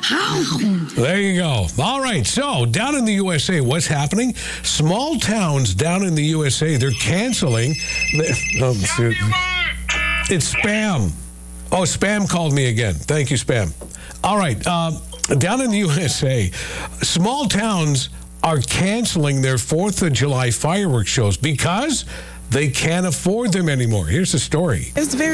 There you go. All right. So down in the USA, what's happening? Small towns down in the USA, they're canceling. It's Spam. Oh, Spam called me again. Thank you, Spam. All right. Down in the USA, small towns are canceling their 4th of July fireworks shows because they can't afford them anymore. Here's the story. It's very